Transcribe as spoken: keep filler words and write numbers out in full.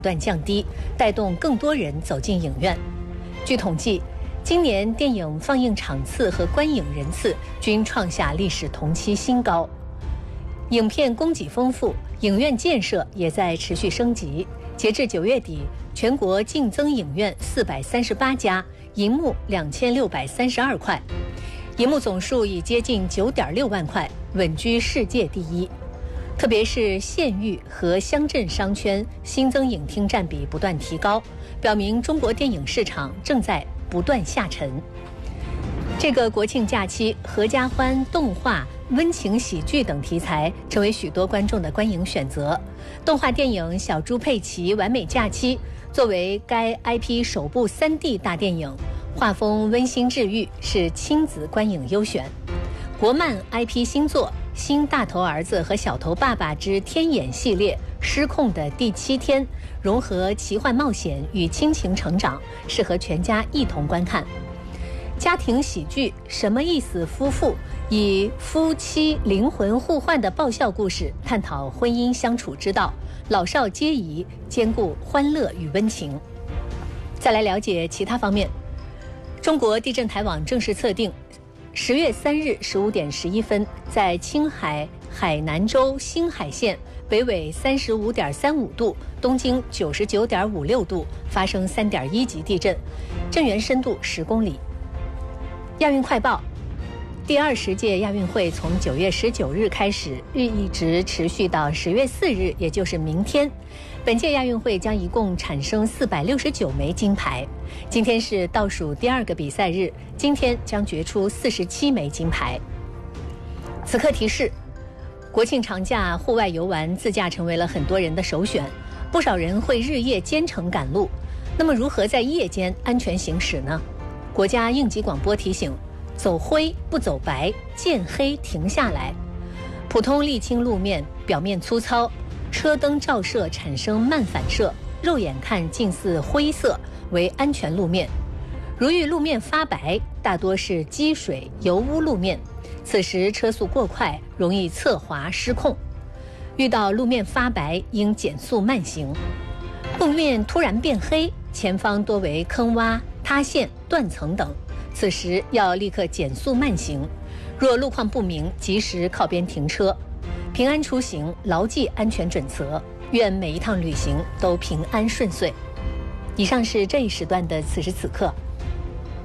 断降低，带动更多人走进影院。据统计，今年电影放映场次和观影人次均创下历史同期新高。影片供给丰富，影院建设也在持续升级。截至九月底，全国净增影院四百三十八家，银幕两千六百三十二块，银幕总数已接近九点六万块，稳居世界第一。特别是县域和乡镇商圈新增影厅占比不断提高，表明中国电影市场正在不断下沉。这个国庆假期，合家欢、动画、温情喜剧等题材成为许多观众的观影选择。动画电影《小猪佩奇完美假期》作为该 I P 首部 三 D 大电影，画风温馨治愈，是亲子观影优选。国漫 I P 新作《新大头儿子和小头爸爸之天眼》系列失控的第七天，融合奇幻冒险与亲情成长，适合全家一同观看。家庭喜剧《什么意思夫妇》以夫妻灵魂互换的爆笑故事，探讨婚姻相处之道，老少皆宜，兼顾欢乐与温情。再来了解其他方面，中国地震台网正式测定，十月三日十五点十一分，在青海海南州兴海县北纬三十五点三五度，东经九十九点五六度发生三点一级地震，震源深度十公里。亚运快报，第二十届亚运会从九月十九日开始，一直持续到十月四日，也就是明天。本届亚运会将一共产生四百六十九枚金牌。今天是倒数第二个比赛日，今天将决出四十七枚金牌。此刻提示：国庆长假户外游玩自驾成为了很多人的首选，不少人会日夜兼程赶路。那么如何在夜间安全行驶呢？国家应急广播提醒：走灰不走白，见黑停下来。普通沥青路面表面粗糙，车灯照射产生漫反射，肉眼看近似灰色，为安全路面。如遇路面发白，大多是积水油污路面，此时车速过快，容易侧滑失控。遇到路面发白，应减速慢行。路面突然变黑，前方多为坑洼、塌陷、断层等，此时要立刻减速慢行。若路况不明，及时靠边停车。平安出行，牢记安全准则，愿每一趟旅行都平安顺遂。以上是这一时段的此时此刻。